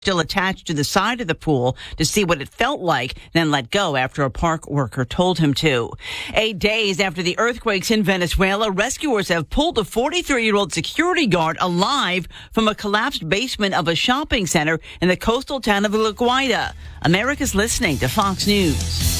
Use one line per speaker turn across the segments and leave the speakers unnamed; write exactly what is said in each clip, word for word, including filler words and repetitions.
still attached to the side of the pool to see what it felt like, then let go after a park worker told him to. Eight days after the earthquakes in Venezuela, rescuers have pulled a forty-three-year-old security guard alive from a collapsed basement of a shopping center in the coastal town of La Guaira. America's listening to Fox News.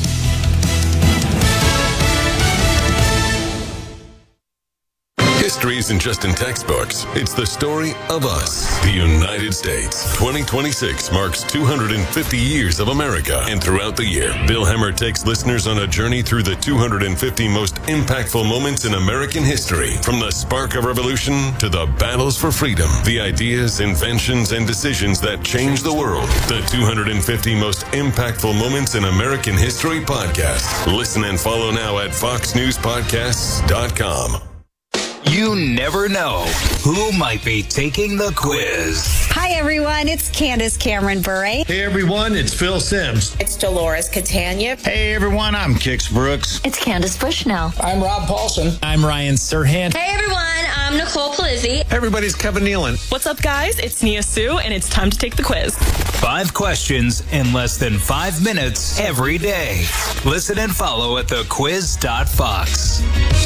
History isn't just in textbooks. It's the story of us, the United States. twenty twenty-six marks two hundred fifty years of America. And throughout the year, Bill Hemmer takes listeners on a journey through the two hundred fifty most impactful moments in American history. From the spark of revolution to the battles for freedom, the ideas, inventions, and decisions that changed the world. The two hundred fifty most impactful moments in American history podcast. Listen and follow now at fox news podcasts dot com.
You never know who might be taking the quiz.
Hi, everyone. It's Candace Cameron Bure.
Hey, everyone. It's Phil Sims.
It's Dolores Catania.
Hey, everyone. I'm Kix Brooks.
It's Candace Bushnell.
I'm Rob Paulson.
I'm Ryan Serhant.
Hey, everyone. I'm Nicole Palizzi.
Everybody's Kevin Nealon.
What's up, guys? It's Nia Sue, and it's time to take the quiz.
Five questions in less than five minutes every day. Listen and follow at the quiz dot fox.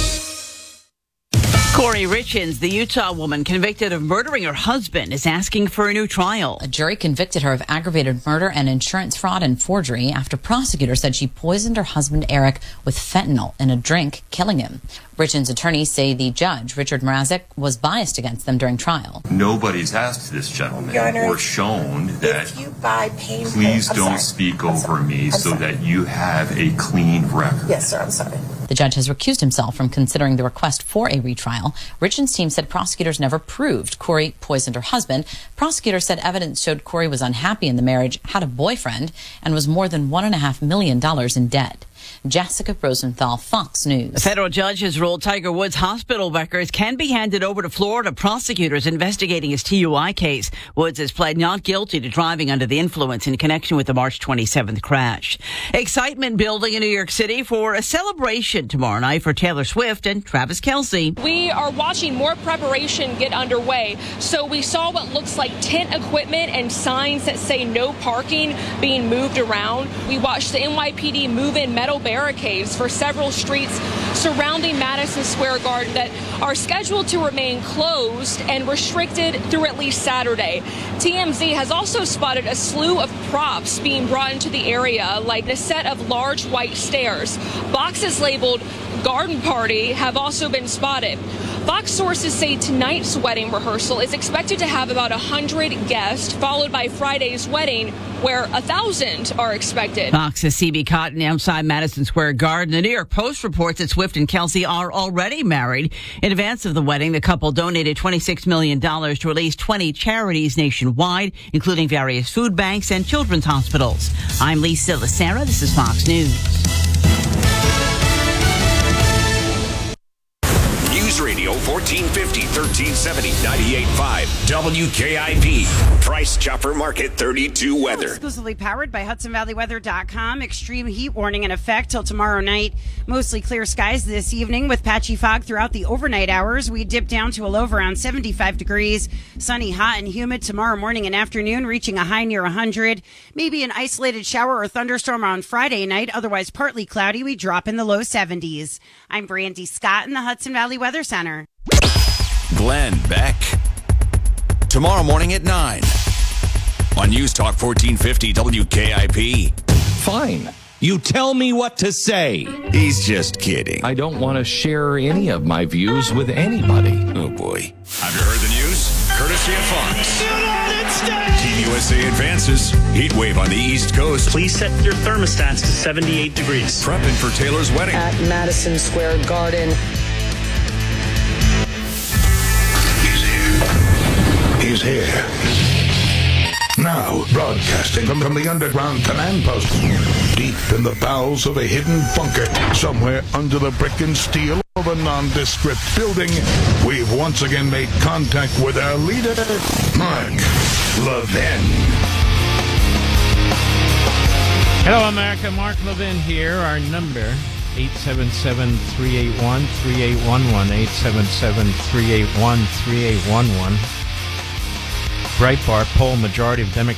Corey Richins, the Utah woman convicted of murdering her husband, is asking for a new trial.
A jury convicted her of aggravated murder and insurance fraud and forgery after prosecutors said she poisoned her husband, Eric, with fentanyl in a drink, killing him. Richins' attorneys say the judge, Richard Mrazek, was biased against them during trial.
Nobody's asked this gentleman or shown that
if you buy pain
please
pills,
don't
sorry.
speak
I'm
over
sorry.
me
I'm
so
sorry.
that you have a clean record.
Yes, sir. I'm sorry.
The judge has recused himself from considering the request for a retrial. Richins' team said prosecutors never proved Corey poisoned her husband. Prosecutors said evidence showed Corey was unhappy in the marriage, had a boyfriend, and was more than one and a half million dollars in debt. Jessica Rosenthal, Fox News.
A federal judge has ruled Tiger Woods' hospital records can be handed over to Florida prosecutors investigating his T U I case. Woods has pled not guilty to driving under the influence in connection with the March twenty-seventh crash. Excitement building in New York City for a celebration tomorrow night for Taylor Swift and Travis Kelce.
We are watching more preparation get underway. So we saw what looks like tent equipment and signs that say no parking being moved around. We watched the N Y P D move in metal barricades for several streets surrounding Madison Square Garden that are scheduled to remain closed and restricted through at least Saturday. T M Z has also spotted a slew of props being brought into the area, like a set of large white stairs. Boxes labeled Garden Party have also been spotted. Fox sources say tonight's wedding rehearsal is expected to have about one hundred guests, followed by Friday's wedding, where one thousand are expected.
Fox's C B Cotton outside Madison Square Garden. The New York Post reports that Swift and Kelce are already married. In advance of the wedding, the couple donated twenty-six million dollars to at least twenty charities nationwide, including various food banks and children's hospitals. I'm Lisa Lacera. This is Fox News.
Radio fourteen fifty, thirteen seventy, ninety-eight point five W K I P. Price Chopper Market thirty-two weather.
Exclusively powered by Hudson Valley Weather dot com. Extreme heat warning in effect till tomorrow night. Mostly clear skies this evening with patchy fog throughout the overnight hours. We dip down to a low of around seventy-five degrees. Sunny, hot, and humid tomorrow morning and afternoon, reaching a high near one hundred. Maybe an isolated shower or thunderstorm on Friday night. Otherwise partly cloudy. We drop in the low seventies. I'm Brandy Scott in the Hudson Valley Weather Center.
Glenn Beck. Tomorrow morning at nine on News Talk fourteen fifty W K I P.
Fine. You tell me what to say.
He's just kidding.
I don't want to share any of my views with anybody.
Oh, boy. Have you heard the news? Courtesy of Fox. United States! Team U S A advances. Heat wave on the East Coast.
Please set your thermostats to seventy-eight degrees.
Prepping for Taylor's wedding.
At Madison Square Garden.
He's here. Now, broadcasting from, from the underground command post, deep in the bowels of a hidden bunker, somewhere under the brick and steel of a nondescript building, we've once again made contact with our leader, Mark Levin.
Hello, America. Mark Levin here. Our number, eight seven seven, three eight one, three eight one one, eight seven seven, three eight one, three eight one one. Breitbart poll, majority of Democrats